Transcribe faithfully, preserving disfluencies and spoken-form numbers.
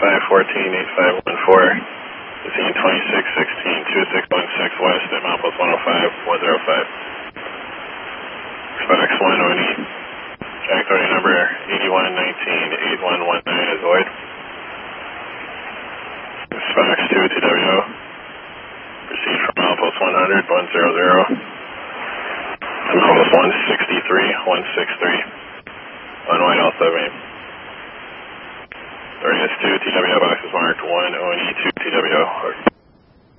five fourteen, eight five one four, Zine twenty-six sixteen, two six one six West at Milepost one oh five, one oh five. FedEx one O N E, track authority number eighty-one nineteen, eighty-one nineteen is void. FedEx two T W O, proceed from Milepost one hundred, one hundred, Milepost one sixty-three, one sixty-three, on White House seven. Authority is two T W O, box is marked one O N E two T W O.